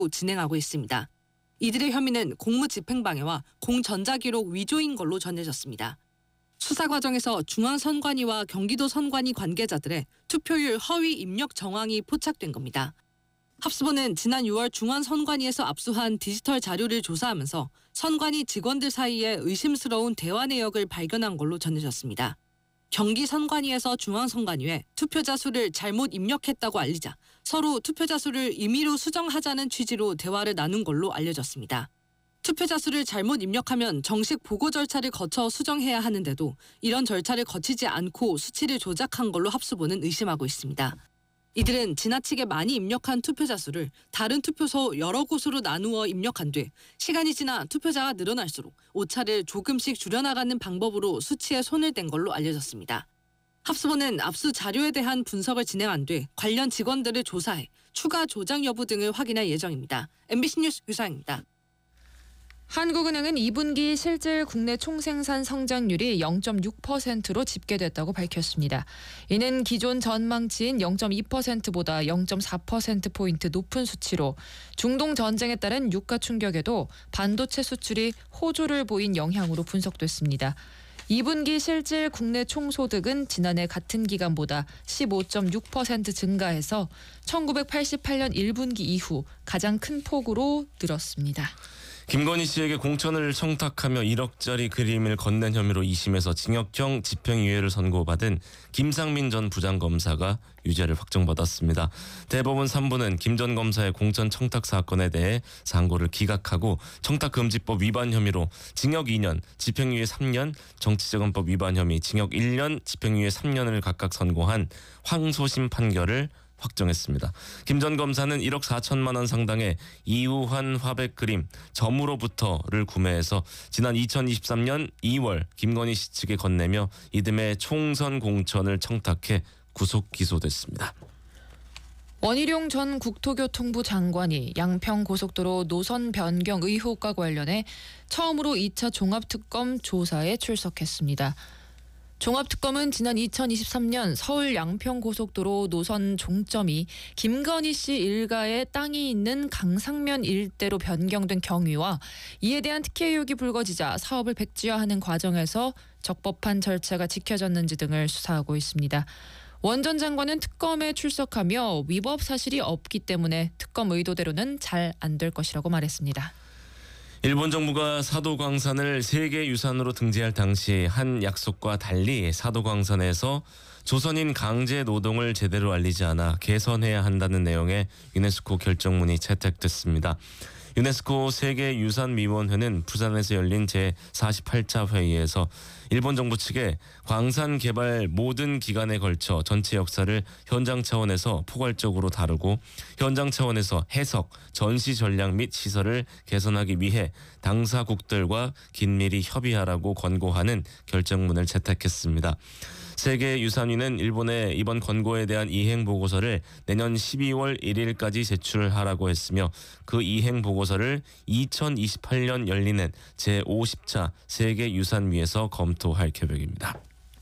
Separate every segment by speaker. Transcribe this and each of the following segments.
Speaker 1: 진행하고 있습니다. 이들의 혐의는 공무집행방해와 공전자기록 위조인 걸로 전해졌습니다. 수사 과정에서 중앙선관위와 경기도 선관위 관계자들의 투표율 허위 입력 정황이 포착된 겁니다. 합수본은 지난 6월 중앙선관위에서 압수한 디지털 자료를 조사하면서 선관위 직원들 사이에 의심스러운 대화 내역을 발견한 걸로 전해졌습니다. 경기 선관위에서 중앙선관위에 투표자 수를 잘못 입력했다고 알리자 서로 투표자 수를 임의로 수정하자는 취지로 대화를 나눈 걸로 알려졌습니다. 투표자 수를 잘못 입력하면 정식 보고 절차를 거쳐 수정해야 하는데도 이런 절차를 거치지 않고 수치를 조작한 걸로 합수본은 의심하고 있습니다. 이들은 지나치게 많이 입력한 투표자 수를 다른 투표소 여러 곳으로 나누어 입력한 뒤 시간이 지나 투표자가 늘어날수록 오차를 조금씩 줄여나가는 방법으로 수치에 손을 댄 걸로 알려졌습니다. 합수본은 압수 자료에 대한 분석을 진행한 뒤 관련 직원들을 조사해 추가 조작 여부 등을 확인할 예정입니다. MBC 뉴스 유상입니다.
Speaker 2: 한국은행은 2분기 실질 국내 총생산 성장률이 0.6%로 집계됐다고 밝혔습니다. 이는 기존 전망치인 0.2%보다 0.4%포인트 높은 수치로 중동 전쟁에 따른 유가 충격에도 반도체 수출이 호조를 보인 영향으로 분석됐습니다. 2분기 실질 국내 총소득은 지난해 같은 기간보다 15.6% 증가해서 1988년 1분기 이후 가장 큰 폭으로 늘었습니다.
Speaker 3: 김건희 씨에게 공천을 청탁하며 1억짜리 그림을 건넨 혐의로 2심에서 징역형 집행유예를 선고받은 김상민 전 부장검사가 유죄를 확정받았습니다. 대법원 3부는 김 전 검사의 공천 청탁 사건에 대해 상고를 기각하고 청탁금지법 위반 혐의로 징역 2년, 집행유예 3년, 정치자금법 위반 혐의 징역 1년, 집행유예 3년을 각각 선고한 항소심 판결을 확정했습니다. 김 전 검사는 1억 4천만 원 상당의 이우환 화백 그림 점으로부터를 구매해서 지난 2023년 2월 김건희 씨 측에 건네며 이듬해 총선 공천을 청탁해 구속 기소됐습니다.
Speaker 2: 원희룡 전 국토교통부 장관이 양평고속도로 노선 변경 의혹과 관련해 처음으로 2차 종합특검 조사에 출석했습니다. 종합특검은 지난 2023년 서울 양평고속도로 노선 종점이 김건희 씨 일가의 땅이 있는 강상면 일대로 변경된 경위와 이에 대한 특혜 의혹이 불거지자 사업을 백지화하는 과정에서 적법한 절차가 지켜졌는지 등을 수사하고 있습니다. 원 전 장관은 특검에 출석하며 위법 사실이 없기 때문에 특검 의도대로는 잘 안 될 것이라고 말했습니다.
Speaker 3: 일본 정부가 사도광산을 세계유산으로 등재할 당시 한 약속과 달리 사도광산에서 조선인 강제 노동을 제대로 알리지 않아 개선해야 한다는 내용의 유네스코 결정문이 채택됐습니다. 유네스코 세계유산위원회는 부산에서 열린 제48차 회의에서 일본 정부 측에 광산 개발 모든 기간에 걸쳐 전체 역사를 현장 차원에서 포괄적으로 다루고 현장 차원에서 해석, 전시 전략 및 시설을 개선하기 위해 당사국들과 긴밀히 협의하라고 권고하는 결정문을 채택했습니다. 세계유산위는 일본에 이번 권고에 대한 이행 보고서를 내년 12월 1일까지 제출하라고 했으며 그 이행 보고서를 2028년 열리는 제50차 세계유산위에서 검토할 계획입니다.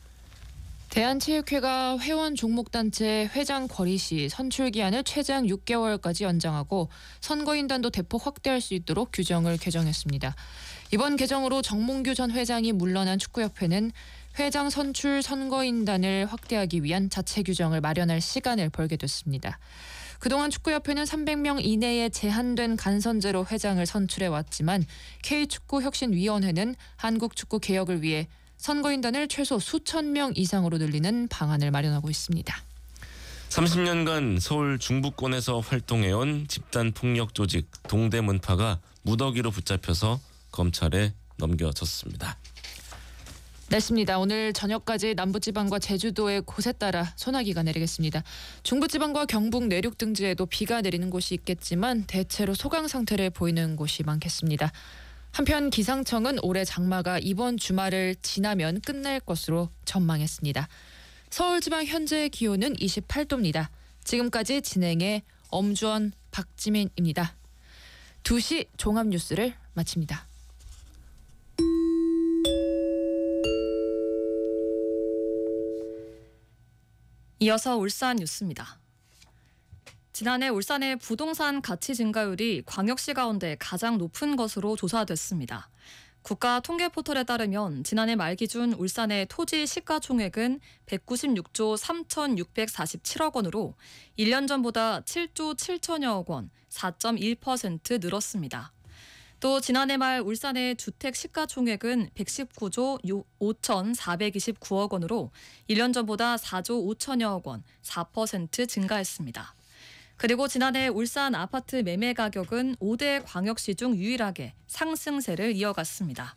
Speaker 2: 대한체육회가 회원 종목단체 회장 거리 시 선출 기한을 최장 6개월까지 연장하고 선거인단도 대폭 확대할 수 있도록 규정을 개정했습니다. 이번 개정으로 정몽규 전 회장이 물러난 축구협회는 회장 선출 선거인단을 확대하기 위한 자체 규정을 마련할 시간을 벌게 됐습니다. 그동안 축구협회는 300명 이내에 제한된 간선제로 회장을 선출해왔지만 K축구혁신위원회는 한국축구 개혁을 위해 선거인단을 최소 수천 명 이상으로 늘리는 방안을 마련하고 있습니다.
Speaker 3: 30년간 서울 중부권에서 활동해온 집단폭력 조직 동대문파가 무더기로 붙잡혀서 검찰에 넘겨졌습니다.
Speaker 2: 날씨입니다. 오늘 저녁까지 남부지방과 제주도의 곳에 따라 소나기가 내리겠습니다. 중부지방과 경북 내륙 등지에도 비가 내리는 곳이 있겠지만 대체로 소강 상태를 보이는 곳이 많겠습니다. 한편 기상청은 올해 장마가 이번 주말을 지나면 끝날 것으로 전망했습니다. 서울지방 현재의 기온은 28도입니다. 지금까지 진행의 엄주원, 박지민입니다. 2시 종합뉴스를 마칩니다.
Speaker 4: 이어서 울산 뉴스입니다. 지난해 울산의 부동산 가치 증가율이 광역시 가운데 가장 높은 것으로 조사됐습니다. 국가 통계 포털에 따르면 지난해 말 기준 울산의 토지 시가총액은 196조 3,647억 원으로 1년 전보다 7조 7천여억 원, 4.1% 늘었습니다. 또 지난해 말 울산의 주택 시가총액은 119조 5,429억 원으로 1년 전보다 4조 5천여억 원, 4% 증가했습니다. 그리고 지난해 울산 아파트 매매 가격은 5대 광역시 중 유일하게 상승세를 이어갔습니다.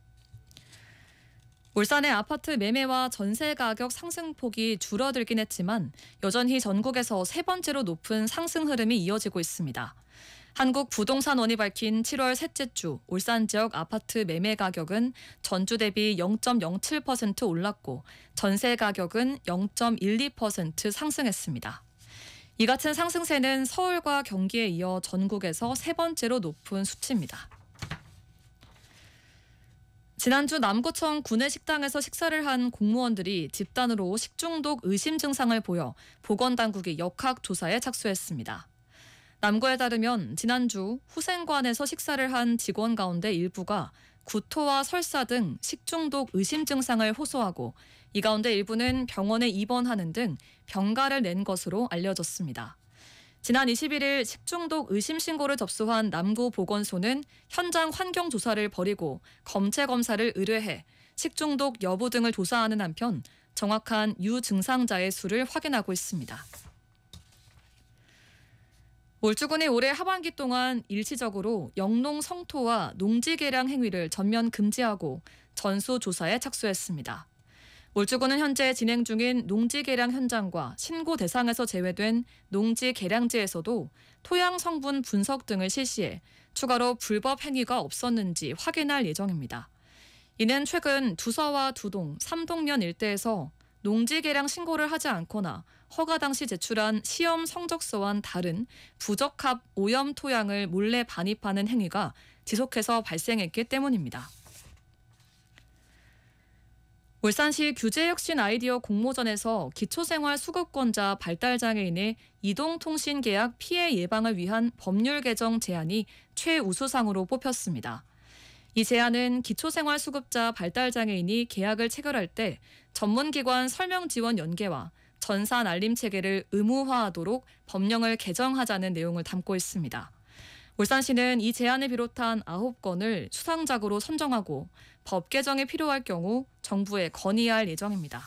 Speaker 4: 울산의 아파트 매매와 전세 가격 상승폭이 줄어들긴 했지만 여전히 전국에서 세 번째로 높은 상승 흐름이 이어지고 있습니다. 한국부동산원이 밝힌 7월 셋째 주 울산 지역 아파트 매매 가격은 전주 대비 0.07% 올랐고 전세 가격은 0.12% 상승했습니다. 이 같은 상승세는 서울과 경기에 이어 전국에서 세 번째로 높은 수치입니다. 지난주 남구청 구내식당에서 식사를 한 공무원들이 집단으로 식중독 의심 증상을 보여 보건당국이 역학조사에 착수했습니다. 남구에 따르면 지난주 후생관에서 식사를 한 직원 가운데 일부가 구토와 설사 등 식중독 의심 증상을 호소하고 이 가운데 일부는 병원에 입원하는 등 병가를 낸 것으로 알려졌습니다. 지난 21일 식중독 의심 신고를 접수한 남구보건소는 현장 환경 조사를 벌이고 검체 검사를 의뢰해 식중독 여부 등을 조사하는 한편 정확한 유증상자의 수를 확인하고 있습니다. 몰주군이 올해 하반기 동안 일시적으로 영농 성토와 농지 개량 행위를 전면 금지하고 전수조사에 착수했습니다. 몰주군은 현재 진행 중인 농지 개량 현장과 신고 대상에서 제외된 농지 개량지에서도 토양 성분 분석 등을 실시해 추가로 불법 행위가 없었는지 확인할 예정입니다. 이는 최근 두서와 두동, 삼동면 일대에서 농지 개량 신고를 하지 않거나 허가 당시 제출한 시험 성적서와는 다른 부적합 오염 토양을 몰래 반입하는 행위가 지속해서 발생했기 때문입니다. 울산시 규제혁신 아이디어 공모전에서 기초생활 수급권자 발달장애인의 이동통신계약 피해 예방을 위한 법률 개정 제안이 최우수상으로 뽑혔습니다. 이 제안은 기초생활 수급자 발달장애인이 계약을 체결할 때 전문기관 설명지원 연계와 전산 알림 체계를 의무화하도록 법령을 개정하자는 내용을 담고 있습니다. 울산시는 이 제안을 비롯한 9건을 수상작으로 선정하고 법 개정이 필요할 경우 정부에 건의할 예정입니다.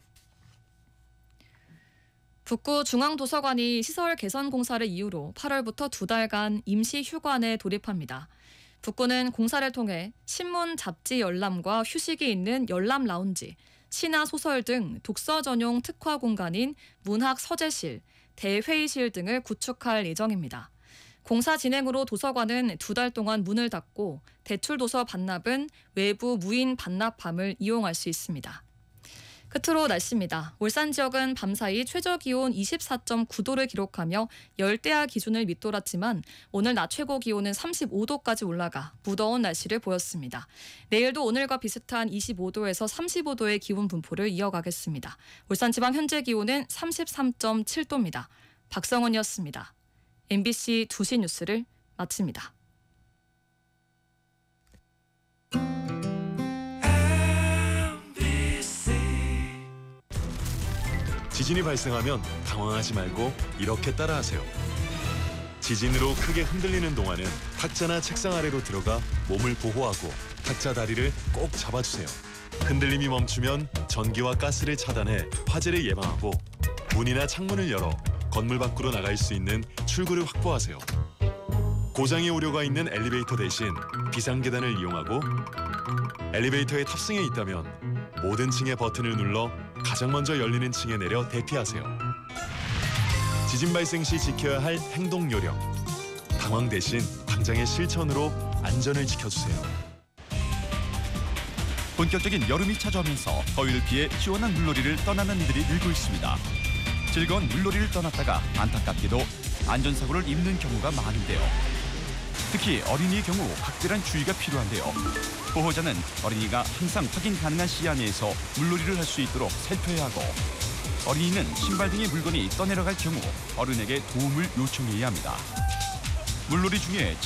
Speaker 4: 북구 중앙도서관이 시설 개선 공사를 이유로 8월부터 2달간 임시 휴관에 돌입합니다. 북구는 공사를 통해 신문, 잡지 열람과 휴식이 있는 열람 라운지, 시나 소설 등 독서 전용 특화 공간인 문학 서재실, 대회의실 등을 구축할 예정입니다. 공사 진행으로 도서관은 2달 동안 문을 닫고 대출 도서 반납은 외부 무인 반납함을 이용할 수 있습니다. 끝으로 날씨입니다. 울산 지역은 밤사이 최저기온 24.9도를 기록하며 열대야 기준을 밑돌았지만 오늘 낮 최고 기온은 35도까지 올라가 무더운 날씨를 보였습니다. 내일도 오늘과 비슷한 25도에서 35도의 기온 분포를 이어가겠습니다. 울산지방 현재 기온은 33.7도입니다. 박성원이었습니다. MBC 2시 뉴스를 마칩니다.
Speaker 5: 지진이 발생하면 당황하지 말고 이렇게 따라하세요. 지진으로 크게 흔들리는 동안은 탁자나 책상 아래로 들어가 몸을 보호하고 탁자 다리를 꼭 잡아주세요. 흔들림이 멈추면 전기와 가스를 차단해 화재를 예방하고 문이나 창문을 열어 건물 밖으로 나갈 수 있는 출구를 확보하세요. 고장이 우려가 있는 엘리베이터 대신 비상계단을 이용하고 엘리베이터에 탑승해 있다면 모든 층의 버튼을 눌러 가장 먼저 열리는 층에 내려 대피하세요. 지진 발생 시 지켜야 할 행동 요령. 당황 대신 당장의 실천으로 안전을 지켜주세요.
Speaker 6: 본격적인 여름이 찾아오면서 더위를 피해 시원한 물놀이를 떠나는 이들이 늘고 있습니다. 즐거운 물놀이를 떠났다가 안타깝게도 안전사고를 입는 경우가 많은데요. 특히 어린이의 경우 각별한 주의가 필요한데요. 보호자는 어린이가 항상 확인 가능한 시야 내에서 물놀이를 할 수 있도록 살펴야 하고 어린이는 신발 등의 물건이 떠내려갈 경우 어른에게 도움을 요청해야 합니다. 물놀이 중에